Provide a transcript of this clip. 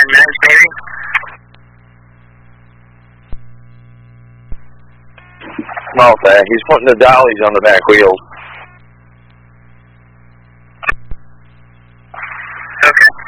minutes, maybe? Okay, he's putting the dollies on the back wheels. Okay.